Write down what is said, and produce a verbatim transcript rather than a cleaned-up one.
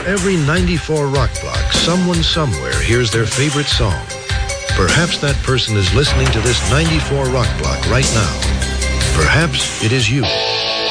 Every ninety-four Rock Block, someone somewhere hears their favorite song. Perhaps that person is listening to this ninety-four Rock Block right now. Perhaps it is you.